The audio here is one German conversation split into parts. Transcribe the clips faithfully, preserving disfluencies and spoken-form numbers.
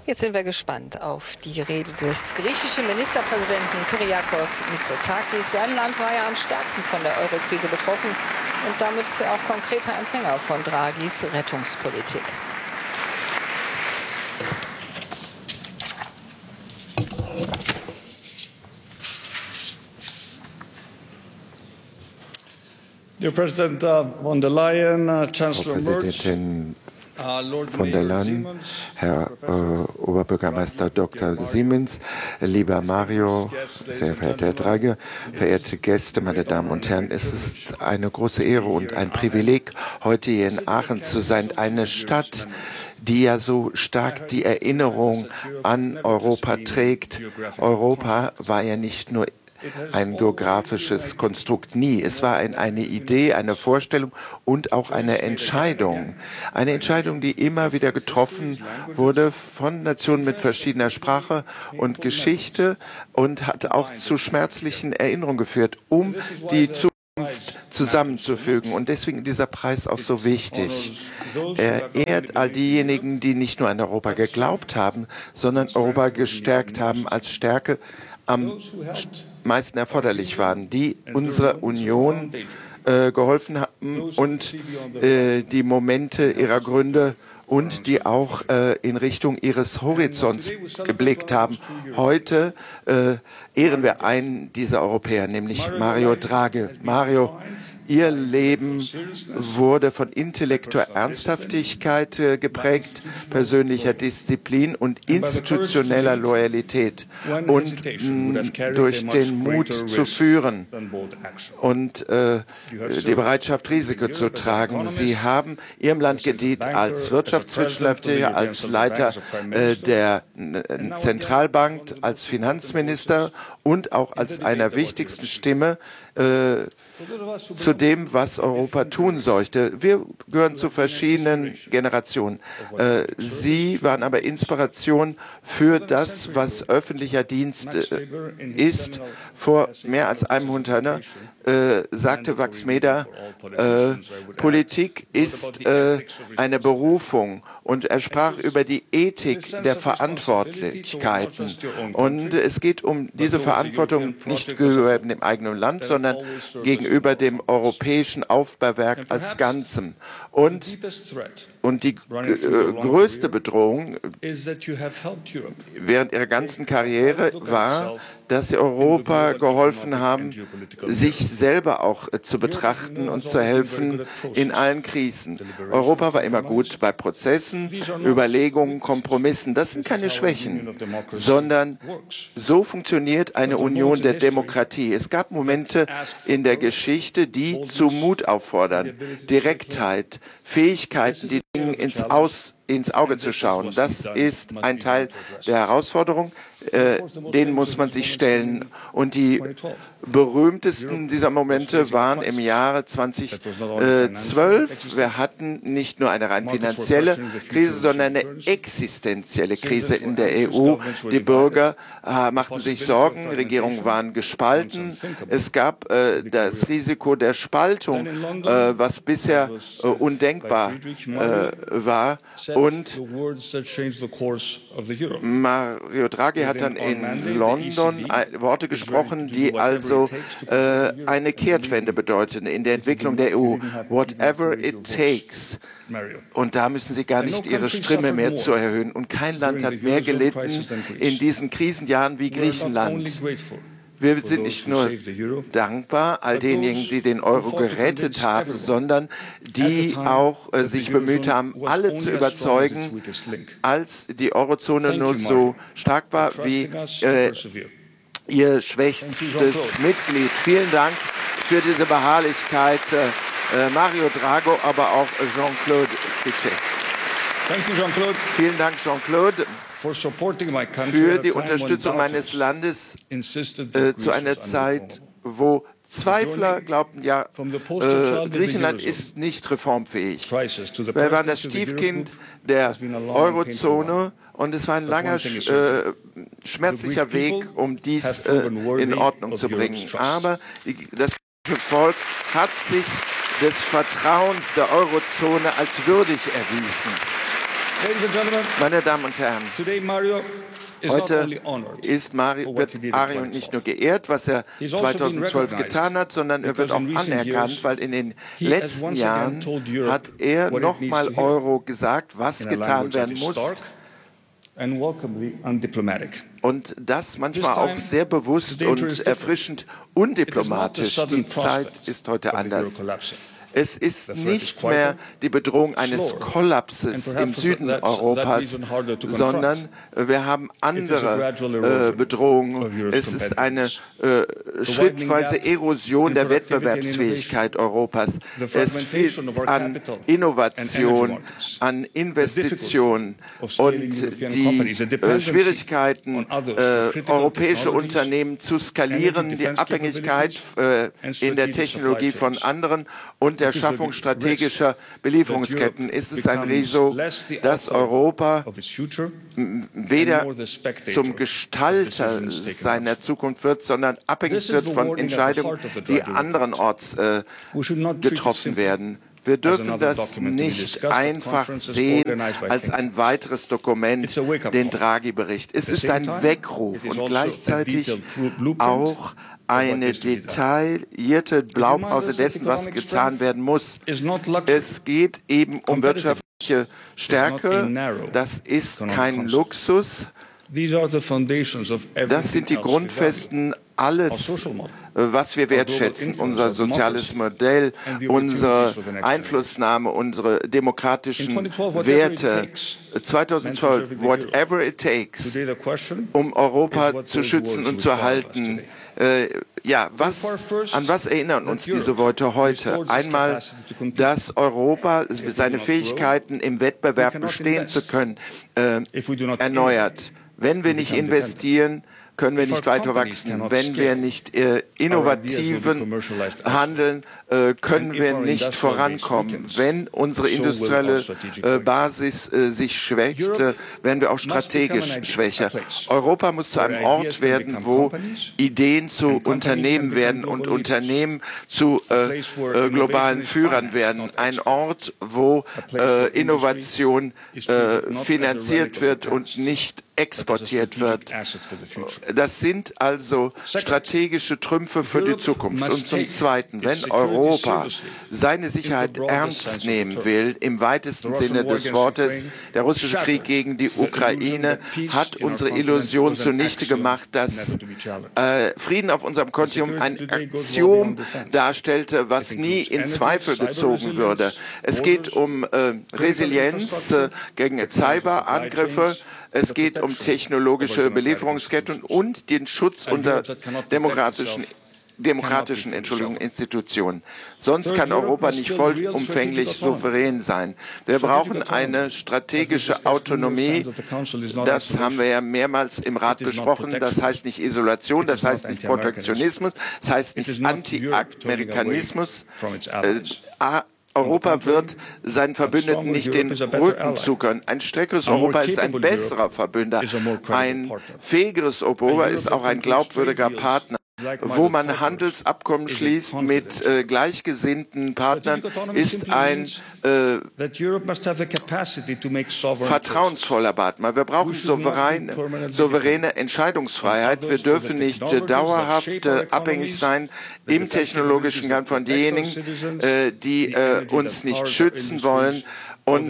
Jetzt sind wir gespannt auf die Rede des griechischen Ministerpräsidenten Kyriakos Mitsotakis. Sein Land war ja am stärksten von der Eurokrise betroffen und damit auch konkreter Empfänger von Draghis Rettungspolitik. Dear President uh, von der Leyen, uh, Frau Chancellor Merz, Präsidentin von der Leyen, Herr äh, Oberbürgermeister Doktor Siemens, lieber Mario, sehr verehrter Herr Draghi, verehrte Gäste, meine Damen und Herren, es ist eine große Ehre und ein Privileg, heute hier in Aachen zu sein, eine Stadt, die ja so stark die Erinnerung an Europa trägt. Europa war ja nicht nur ein geografisches Konstrukt, nie. Es war ein, eine Idee, eine Vorstellung und auch eine Entscheidung. Eine Entscheidung, die immer wieder getroffen wurde von Nationen mit verschiedener Sprache und Geschichte und hat auch zu schmerzlichen Erinnerungen geführt, um die Zukunft zusammenzufügen. Und deswegen ist dieser Preis auch so wichtig. Er ehrt all diejenigen, die nicht nur an Europa geglaubt haben, sondern Europa gestärkt haben als Stärke am meisten erforderlich waren, die unserer Union äh, geholfen haben und äh, die Momente ihrer Gründe und die auch äh, in Richtung ihres Horizonts geblickt haben. Heute äh, ehren wir einen dieser Europäer, nämlich Mario Draghi. Mario, Ihr Leben wurde von intellektueller Ernsthaftigkeit äh, geprägt, persönlicher Disziplin und institutioneller Loyalität und mh, durch den Mut zu führen und äh, die Bereitschaft, Risiko zu tragen. Sie haben Ihrem Land gedient als Wirtschaftswissenschaftler, als Leiter äh, der äh, Zentralbank, als Finanzminister und auch als einer wichtigsten Stimme äh, zu dem, was Europa tun sollte. Wir gehören zu verschiedenen Generationen. Äh, Sie waren aber Inspiration für das, was öffentlicher Dienst äh, ist. Vor mehr als einem Jahrhundert äh, sagte Max Meder, äh, Politik ist äh, eine Berufung. Und er sprach über die Ethik der Verantwortlichkeiten. Und es geht um diese Verantwortung nicht gegenüber dem eigenen Land, sondern gegenüber dem europäischen Aufbauwerk als Ganzem. Und, und die äh, größte Bedrohung während ihrer ganzen Karriere war, dass sie Europa geholfen haben, sich selber auch äh, zu betrachten und zu helfen in allen Krisen. Europa war immer gut bei Prozessen, Überlegungen, Kompromissen. Das sind keine Schwächen, sondern so funktioniert eine Union der Demokratie. Es gab Momente in der Geschichte, die zu Mut auffordern, Direktheit, Fähigkeiten, die Dinge ins, Aus, ins Auge zu schauen. Das ist ein Teil der Herausforderung, äh, den muss man sich stellen. Und die berühmtesten dieser Momente waren im Jahre zweitausendzwölf. Wir hatten nicht nur eine rein finanzielle Krise, sondern eine existenzielle Krise in der E U. Die Bürger äh, machten sich Sorgen, Regierungen waren gespalten. Es gab äh, das Risiko der Spaltung, äh, was bisher äh, undenkbar äh, war. Und Mario Draghi hat dann in London Worte gesprochen, die also äh, eine Kehrtwende bedeuten in der Entwicklung der E U. Whatever it takes. Und da müssen Sie gar nicht Ihre Stimme mehr zu erhöhen. Und kein Land hat mehr gelitten in diesen Krisenjahren wie Griechenland. Wir sind nicht nur dankbar all denjenigen, die den Euro gerettet haben, sondern die auch äh, sich bemüht haben, alle zu überzeugen, als die Eurozone nur so stark war wie äh, ihr schwächstes Mitglied. Vielen Dank für diese Beharrlichkeit, äh, Mario Draghi, aber auch Jean-Claude Trichet. Vielen Dank, Jean-Claude, für die Unterstützung meines Landes äh, zu einer Zeit, wo Zweifler glaubten, ja, äh, Griechenland ist nicht reformfähig. Wir waren das Stiefkind der Eurozone und es war ein langer, äh, schmerzlicher Weg, um dies äh, in Ordnung zu bringen. Aber die, das Volk hat sich des Vertrauens der Eurozone als würdig erwiesen. Meine Damen und Herren, heute ist Mario, wird Mario nicht nur geehrt, was er zweitausendzwölf getan hat, sondern er wird auch anerkannt, weil in den letzten Jahren hat er nochmal Euro gesagt, was getan werden muss. Und das manchmal auch sehr bewusst und erfrischend undiplomatisch. Die Zeit ist heute anders. Es ist nicht mehr die Bedrohung eines Kollapses im Süden Europas, sondern wir haben andere äh, Bedrohungen. Es ist eine äh, schrittweise Erosion der Wettbewerbsfähigkeit Europas. Es fehlt an Innovation, an Investitionen und die äh, Schwierigkeiten, äh, europäische Unternehmen zu skalieren, die Abhängigkeit äh, in der Technologie von anderen und der Schaffung strategischer Belieferungsketten ist es ein Risiko, dass Europa weder zum Gestalter seiner Zukunft wird, sondern abhängig wird von Entscheidungen, die anderenorts äh, getroffen werden. Wir dürfen das nicht einfach sehen als ein weiteres Dokument, den Draghi-Bericht. Es ist ein Weckruf und gleichzeitig auch eine detaillierte Blaupause dessen, was getan werden muss. Es geht eben um wirtschaftliche Stärke. Das ist kein Luxus. Das sind die Grundfesten alles, was wir wertschätzen, unser soziales Modell, unsere Einflussnahme, unsere demokratischen Werte. zweitausendzwölf, whatever it takes, um Europa zu schützen und zu erhalten. Äh, ja, was, an was erinnern uns diese Worte heute? Einmal, dass Europa seine Fähigkeiten im Wettbewerb bestehen zu können, äh, erneuert. Wenn wir nicht investieren, können wir nicht weiter wachsen. Wenn wir nicht äh, innovativen handeln, äh, können wir nicht vorankommen. Wenn unsere industrielle äh, Basis äh, sich schwächt, äh, werden wir auch strategisch schwächer. Europa muss zu einem Ort werden, wo Ideen zu Unternehmen werden und Unternehmen zu äh, äh, globalen Führern werden. Ein Ort, wo äh, Innovation äh, finanziert wird und nicht exportiert wird. Das sind also strategische Trümpfe für die Zukunft. Und zum Zweiten, wenn Europa seine Sicherheit ernst nehmen will, im weitesten Sinne des Wortes, der russische Krieg gegen die Ukraine hat unsere Illusion zunichte gemacht, dass äh, Frieden auf unserem Kontinent ein Axiom darstellte, was nie in Zweifel gezogen würde. Es geht um äh, Resilienz äh, gegen Cyberangriffe. Es geht um technologische Belieferungsketten und den Schutz unter demokratischen, demokratischen Entschuldigung, Institutionen. Sonst kann Europa nicht vollumfänglich souverän sein. Wir brauchen eine strategische Autonomie. Das haben wir ja mehrmals im Rat besprochen. Das heißt nicht Isolation, das heißt nicht Protektionismus, das heißt nicht Anti-Amerikanismus. Äh, Europa wird seinen Verbündeten nicht den Rücken zukehren. Ein stärkeres Europa ist ein besserer Verbündeter. Ein fähigeres Europa ist auch ein glaubwürdiger Partner. Wo man Handelsabkommen schließt mit äh, gleichgesinnten Partnern, ist ein äh, vertrauensvoller Partner. Wir brauchen souveräne, souveräne Entscheidungsfreiheit. Wir dürfen nicht äh, dauerhaft äh, abhängig sein im technologischen Kampf von denjenigen, äh, die äh, uns nicht schützen wollen. Und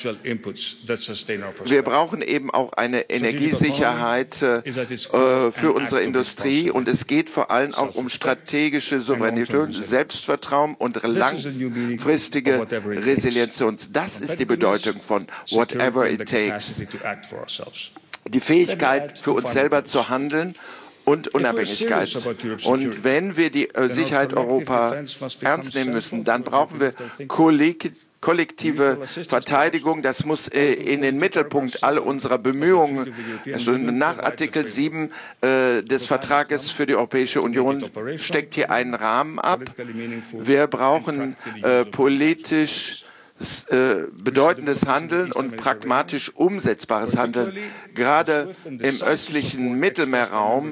wir brauchen eben auch eine Energiesicherheit äh, für unsere Industrie. Und es geht vor allem auch um strategische Souveränität, Selbstvertrauen und langfristige Resilienz. Das ist die Bedeutung von whatever it takes. Die Fähigkeit, für uns selber zu handeln und Unabhängigkeit. Und wenn wir die äh, Sicherheit Europas ernst nehmen müssen, dann brauchen wir kollektiv kollektive Verteidigung, das muss äh, in den Mittelpunkt all unserer Bemühungen, also nach Artikel sieben äh, des Vertrages für die Europäische Union steckt hier einen Rahmen ab. Wir brauchen äh, politisch bedeutendes Handeln und pragmatisch umsetzbares Handeln. Gerade im östlichen Mittelmeerraum,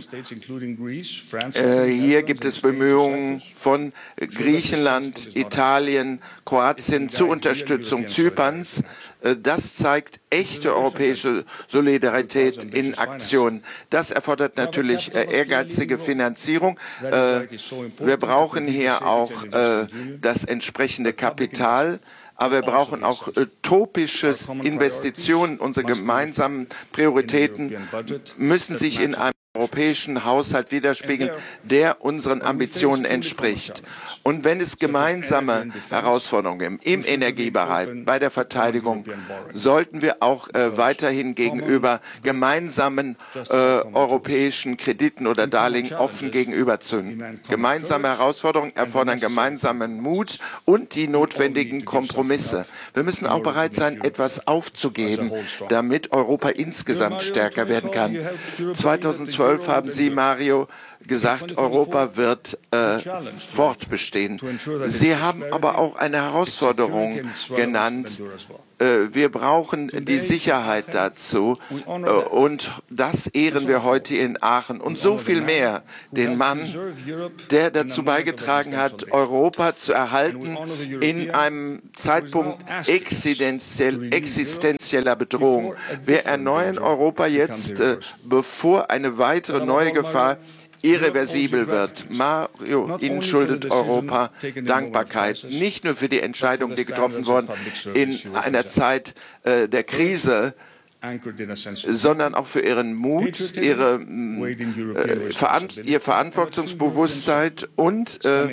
äh, hier gibt es Bemühungen von Griechenland, Italien, Kroatien zur Unterstützung Zyperns. Äh, das zeigt echte europäische Solidarität in Aktion. Das erfordert natürlich äh, ehrgeizige Finanzierung. Äh, wir brauchen hier auch äh, das entsprechende Kapital. Aber wir brauchen auch utopische Investitionen. Unsere gemeinsamen Prioritäten müssen sich in einem europäischen Haushalt widerspiegeln, der unseren Ambitionen entspricht. Und wenn es gemeinsame Herausforderungen gibt, im Energiebereich, bei der Verteidigung, sollten wir auch äh, weiterhin gegenüber gemeinsamen äh, europäischen Krediten oder Darlehen offen gegenüberzustehen. Gemeinsame Herausforderungen erfordern gemeinsamen Mut und die notwendigen Kompromisse. Wir müssen auch bereit sein, etwas aufzugeben, damit Europa insgesamt stärker werden kann. zweitausendzwölf haben Sie, Mario, gesagt, Europa wird äh, fortbestehen. Sie haben aber auch eine Herausforderung genannt. Äh, wir brauchen die Sicherheit dazu. Äh, und das ehren wir heute in Aachen. Und so viel mehr den Mann, der dazu beigetragen hat, Europa zu erhalten in einem Zeitpunkt existenziell, existenzieller Bedrohung. Wir erneuern Europa jetzt, äh, bevor eine weitere neue Gefahr irreversibel wird. Mario, Ihnen schuldet Europa Dankbarkeit. Nicht nur für die Entscheidung, die getroffen wurden in einer Zeit äh, der Krise, sondern auch für Ihren Mut, ihre, äh, Verant Ihr Verantwortungsbewusstsein und äh,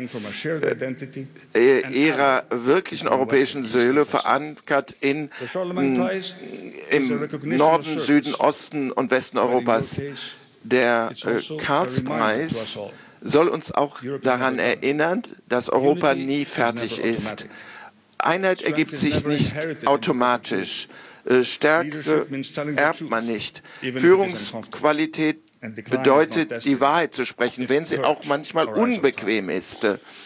äh, Ihrer wirklichen europäischen Säule, verankert in, im Norden, Süden, Osten und Westen Europas. Der äh, Karlspreis soll uns auch daran erinnern, dass Europa nie fertig ist. Einheit ergibt sich nicht automatisch. Äh, Stärke erbt man nicht. Führungsqualität bedeutet, die Wahrheit zu sprechen, wenn sie auch manchmal unbequem ist.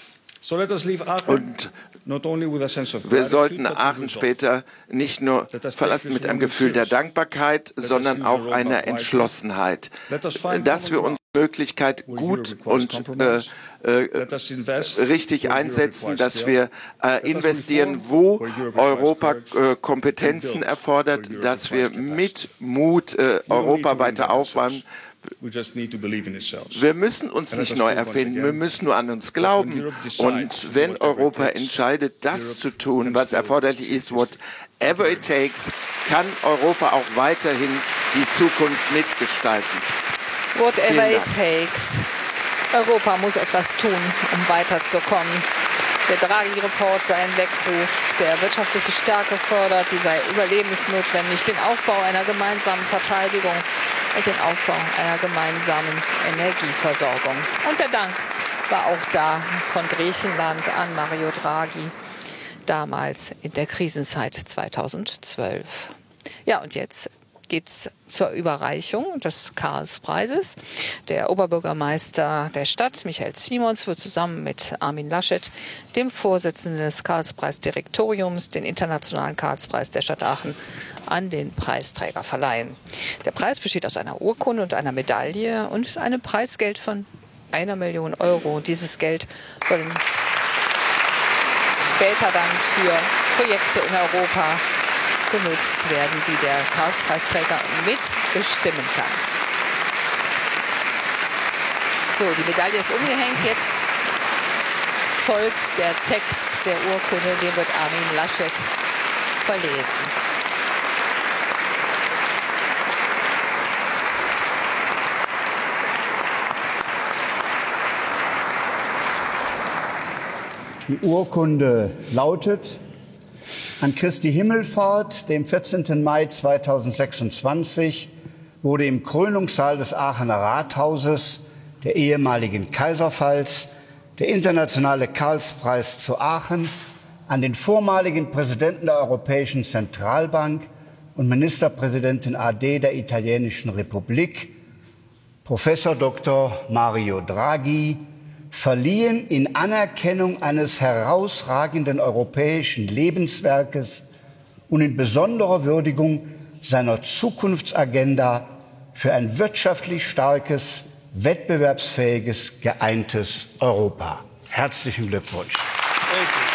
Und wir sollten Aachen später nicht nur verlassen mit einem Gefühl der Dankbarkeit, sondern auch einer Entschlossenheit, dass wir unsere Möglichkeit gut und äh, äh, richtig einsetzen, dass wir äh, investieren, wo Europa äh, Kompetenzen erfordert, dass wir mit Mut äh, Europa weiter aufbauen. Wir müssen uns nicht neu erfinden, wir müssen nur an uns glauben. Und wenn Europa entscheidet, das zu tun, was erforderlich ist, whatever it takes, kann Europa auch weiterhin die Zukunft mitgestalten. Whatever it takes. Europa muss etwas tun, um weiterzukommen. Der Draghi-Report sei ein Weckruf, der wirtschaftliche Stärke fordert, die sei überlebensnotwendig, den Aufbau einer gemeinsamen Verteidigung und den Aufbau einer gemeinsamen Energieversorgung. Und der Dank war auch da von Griechenland an Mario Draghi, damals in der Krisenzeit zweitausendzwölf. Ja, und jetzt geht es zur Überreichung des Karlspreises. Der Oberbürgermeister der Stadt, Michael Simons, wird zusammen mit Armin Laschet, dem Vorsitzenden des Karlspreisdirektoriums, den internationalen Karlspreis der Stadt Aachen an den Preisträger verleihen. Der Preis besteht aus einer Urkunde und einer Medaille und einem Preisgeld von einer Million Euro. Dieses Geld soll später dann für Projekte in Europa genutzt werden, die der Karlspreisträger mitbestimmen kann. So, die Medaille ist umgehängt. Jetzt folgt der Text der Urkunde, den wird Armin Laschet verlesen. Die Urkunde lautet: An Christi Himmelfahrt, dem vierzehnten Mai zweitausendsechsundzwanzig, wurde im Krönungssaal des Aachener Rathauses, der ehemaligen Kaiserpfalz, der internationale Karlspreis zu Aachen an den vormaligen Präsidenten der Europäischen Zentralbank und Ministerpräsidentin A D der Italienischen Republik, Professor Doktor Mario Draghi, verliehen in Anerkennung eines herausragenden europäischen Lebenswerkes und in besonderer Würdigung seiner Zukunftsagenda für ein wirtschaftlich starkes, wettbewerbsfähiges, geeintes Europa. Herzlichen Glückwunsch. Thank you.